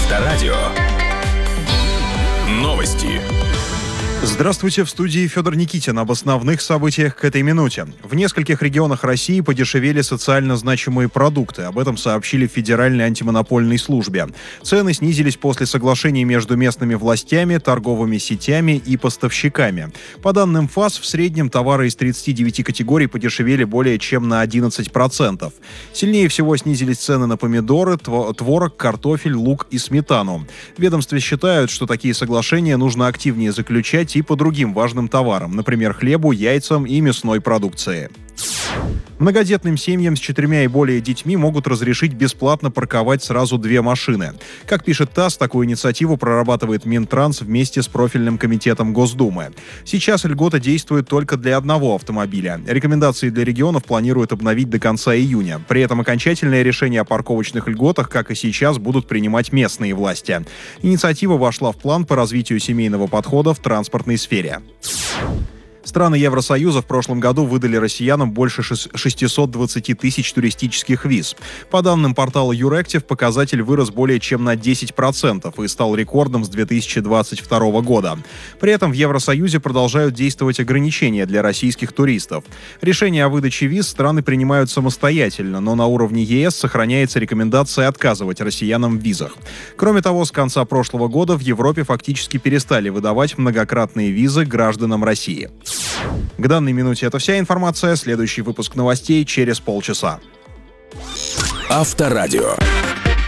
Авторадио. Новости. Здравствуйте, в студии Федор Никитин. Об основных событиях к этой минуте. В нескольких регионах России подешевели социально значимые продукты. Об этом сообщили в Федеральной антимонопольной службе. Цены снизились после соглашений между местными властями, торговыми сетями и поставщиками. По данным ФАС, в среднем товары из 39 категорий подешевели более чем на 11%. Сильнее всего снизились цены на помидоры, творог, картофель, лук и сметану. В ведомстве считают, что такие соглашения нужно активнее заключать и по другим важным товарам, например, хлебу, яйцам и мясной продукции. Многодетным семьям с 4 и более детьми могут разрешить бесплатно парковать сразу 2 машины. Как пишет ТАСС, такую инициативу прорабатывает Минтранс вместе с профильным комитетом Госдумы. Сейчас льгота действует только для одного автомобиля. Рекомендации для регионов планируют обновить до конца июня. При этом окончательное решение о парковочных льготах, как и сейчас, будут принимать местные власти. Инициатива вошла в план по развитию семейного подхода в транспортной сфере. Страны Евросоюза в прошлом году выдали россиянам больше 620 тысяч туристических виз. По данным портала Юректив, показатель вырос более чем на 10% и стал рекордом с 2022 года. При этом в Евросоюзе продолжают действовать ограничения для российских туристов. Решения о выдаче виз страны принимают самостоятельно, но на уровне ЕС сохраняется рекомендация отказывать россиянам в визах. Кроме того, с конца прошлого года в Европе фактически перестали выдавать многократные визы гражданам России. К данной минуте это вся информация. Следующий выпуск новостей через полчаса. Авторадио.